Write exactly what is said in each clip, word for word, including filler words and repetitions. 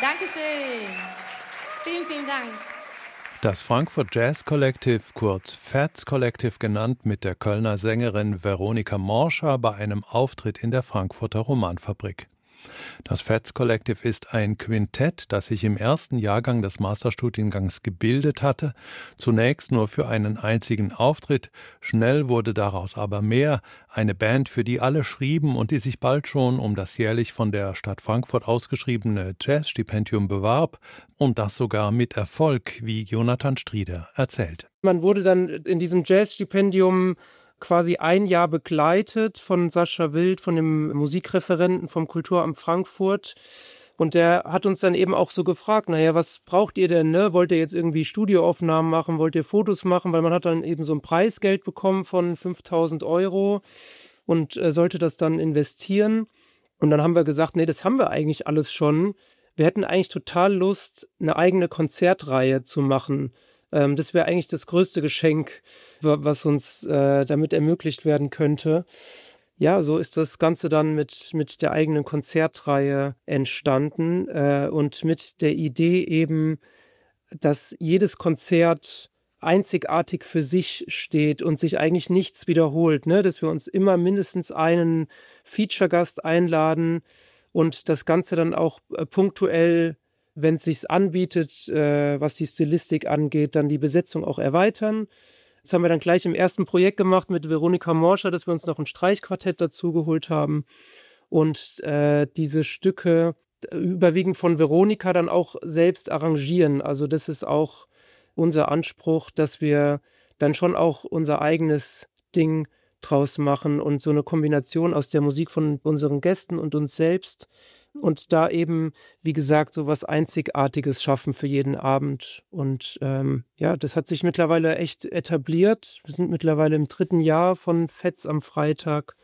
Dankeschön. Vielen, vielen Dank. Das Frankfurt Jazz Collective, kurz Fats Collective genannt, mit der Kölner Sängerin Veronika Morscher bei einem Auftritt in der Frankfurter Romanfabrik. Das Fats Collective ist ein Quintett, das sich im ersten Jahrgang des Masterstudiengangs gebildet hatte, zunächst nur für einen einzigen Auftritt, schnell wurde daraus aber mehr, eine Band, für die alle schrieben und die sich bald schon um das jährlich von der Stadt Frankfurt ausgeschriebene Jazzstipendium bewarb und das sogar mit Erfolg, wie Jonathan Strieder erzählt. Man wurde dann in diesem Jazzstipendium quasi ein Jahr begleitet von Sascha Wild, von dem Musikreferenten vom Kulturamt Frankfurt. Und der hat uns dann eben auch so gefragt, naja, was braucht ihr denn, ne? Wollt ihr jetzt irgendwie Studioaufnahmen machen, wollt ihr Fotos machen? Weil man hat dann eben so ein Preisgeld bekommen von fünftausend Euro und äh, sollte das dann investieren. Und dann haben wir gesagt, nee, das haben wir eigentlich alles schon. Wir hätten eigentlich total Lust, eine eigene Konzertreihe zu machen. Ähm, das wäre eigentlich das größte Geschenk, was uns äh, damit ermöglicht werden könnte. Ja, so ist das Ganze dann mit, mit der eigenen Konzertreihe entstanden äh, und mit der Idee eben, dass jedes Konzert einzigartig für sich steht und sich eigentlich nichts wiederholt, ne? Dass wir uns immer mindestens einen Feature-Gast einladen und das Ganze dann auch äh, punktuell, wenn es sich anbietet, äh, was die Stilistik angeht, dann die Besetzung auch erweitern. Das haben wir dann gleich im ersten Projekt gemacht mit Veronika Morscher, dass wir uns noch ein Streichquartett dazugeholt haben und äh, diese Stücke überwiegend von Veronika dann auch selbst arrangieren. Also das ist auch unser Anspruch, dass wir dann schon auch unser eigenes Ding draus machen und so eine Kombination aus der Musik von unseren Gästen und uns selbst und da eben, wie gesagt, so was Einzigartiges schaffen für jeden Abend. Und ähm, ja, das hat sich mittlerweile echt etabliert. Wir sind mittlerweile im dritten Jahr von Fats am Freitag.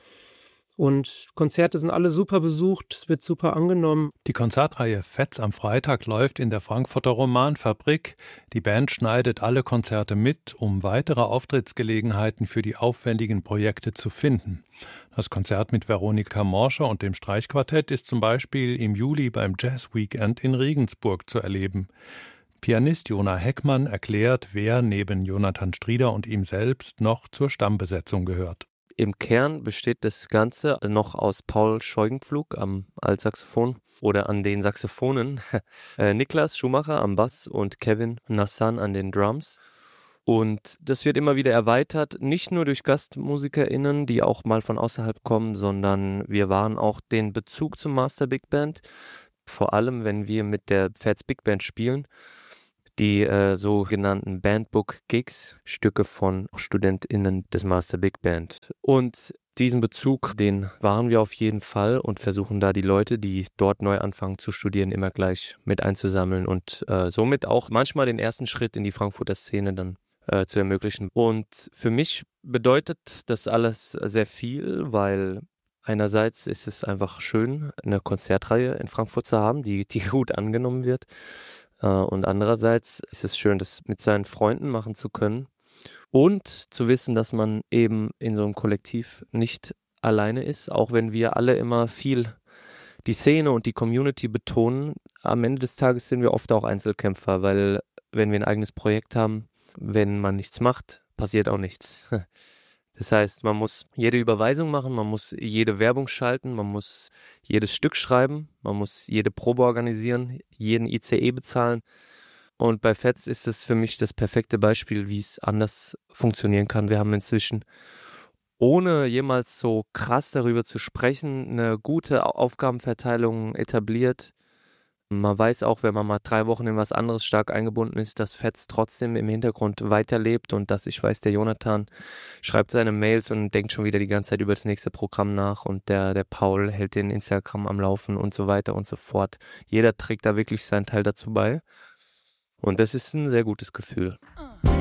Und Konzerte sind alle super besucht, es wird super angenommen. Die Konzertreihe Fats am Freitag läuft in der Frankfurter Romanfabrik. Die Band schneidet alle Konzerte mit, um weitere Auftrittsgelegenheiten für die aufwendigen Projekte zu finden. Das Konzert mit Veronika Morscher und dem Streichquartett ist zum Beispiel im Juli beim Jazz Weekend in Regensburg zu erleben. Pianist Jona Heckmann erklärt, wer neben Jonathan Strieder und ihm selbst noch zur Stammbesetzung gehört. Im Kern besteht das Ganze noch aus Paul Scheugenpflug am Altsaxophon oder an den Saxophonen, äh, Niklas Schumacher am Bass und Kevin Nassan an den Drums. Und das wird immer wieder erweitert, nicht nur durch GastmusikerInnen, die auch mal von außerhalb kommen, sondern wir wahren auch den Bezug zum Master Big Band, vor allem wenn wir mit der Fats Big Band spielen. Die äh, sogenannten Bandbook-Gigs, Stücke von StudentInnen des Master Big Band. Und diesen Bezug, den wahren wir auf jeden Fall und versuchen da die Leute, die dort neu anfangen zu studieren, immer gleich mit einzusammeln und äh, somit auch manchmal den ersten Schritt in die Frankfurter Szene dann äh, zu ermöglichen. Und für mich bedeutet das alles sehr viel, weil einerseits ist es einfach schön, eine Konzertreihe in Frankfurt zu haben, die, die gut angenommen wird. Und andererseits ist es schön, das mit seinen Freunden machen zu können und zu wissen, dass man eben in so einem Kollektiv nicht alleine ist, auch wenn wir alle immer viel die Szene und die Community betonen. Am Ende des Tages sind wir oft auch Einzelkämpfer, weil wenn wir ein eigenes Projekt haben, wenn man nichts macht, passiert auch nichts. Das heißt, man muss jede Überweisung machen, man muss jede Werbung schalten, man muss jedes Stück schreiben, man muss jede Probe organisieren, jeden I C E bezahlen. Und bei Fats ist es für mich das perfekte Beispiel, wie es anders funktionieren kann. Wir haben inzwischen, ohne jemals so krass darüber zu sprechen, eine gute Aufgabenverteilung etabliert. Man weiß auch, wenn man mal drei Wochen in was anderes stark eingebunden ist, dass Fats trotzdem im Hintergrund weiterlebt und dass ich weiß, der Jonathan schreibt seine Mails und denkt schon wieder die ganze Zeit über das nächste Programm nach und der, der Paul hält den Instagram am Laufen und so weiter und so fort. Jeder trägt da wirklich seinen Teil dazu bei und das ist ein sehr gutes Gefühl. Uh.